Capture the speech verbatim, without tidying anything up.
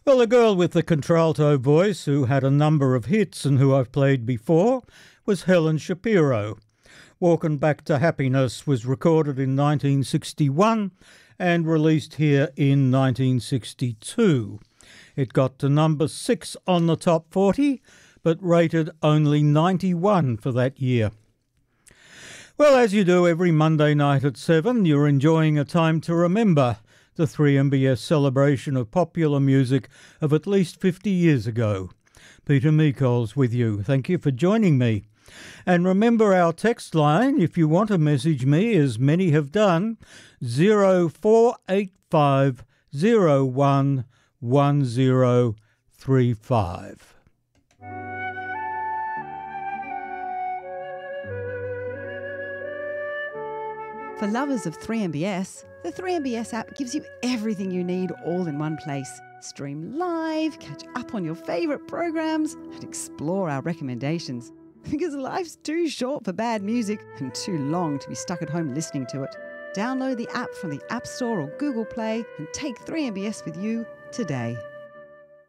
Well, the girl with the contralto voice, who had a number of hits and who I've played before, was Helen Shapiro. Walkin' Back to Happiness was recorded in nineteen sixty-one and released here in nineteen sixty-two. It got to number six on the top forty, but rated only ninety-one for that year. Well, as you do every Monday night at seven, you're enjoying a time to remember the three M B S celebration of popular music of at least fifty years ago. Peter Meikols with you. Thank you for joining me. And remember our text line, if you want to message me, as many have done, zero four eight five zero one one zero three five. For lovers of three M B S, the three M B S app gives you everything you need all in one place. Stream live, catch up on your favourite programs, and explore our recommendations. Because life's too short for bad music and too long to be stuck at home listening to it. Download the app from the App Store or Google Play and take three M B S with you today.